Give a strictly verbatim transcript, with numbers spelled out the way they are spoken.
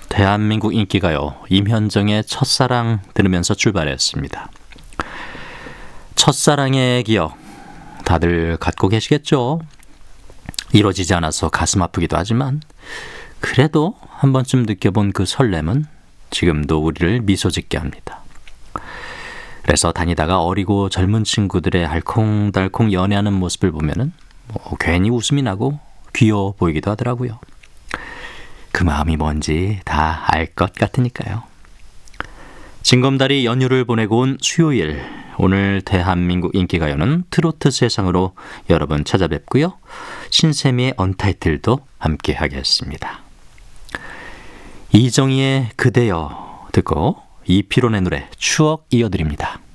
대한민국 인기가요, 임현정의 첫사랑 들으면서 출발했습니다. 첫사랑의 기억 다들 갖고 계시겠죠? 이루어지지 않아서 가슴 아프기도 하지만 그래도 한 번쯤 느껴본 그 설렘은 지금도 우리를 미소 짓게 합니다. 그래서 다니다가 어리고 젊은 친구들의 알콩달콩 연애하는 모습을 보면은 뭐 괜히 웃음이 나고 귀여워 보이기도 하더라고요. 그 마음이 뭔지 다 알 것 같으니까요. 징검다리 연휴를 보내고 온 수요일, 오늘 대한민국 인기가요는 트로트 세상으로 여러분 찾아뵙고요. 신세미의 언타이틀도 함께 하겠습니다. 이정희의 그대여 듣고 이필원의 노래 추억 이어드립니다.